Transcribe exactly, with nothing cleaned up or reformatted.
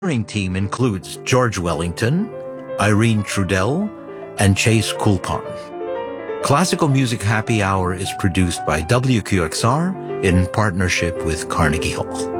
Touring team includes George Wellington, Irene Trudell, and Chase Coulpon. Classical Music Happy Hour is produced by W Q X R in partnership with Carnegie Hall.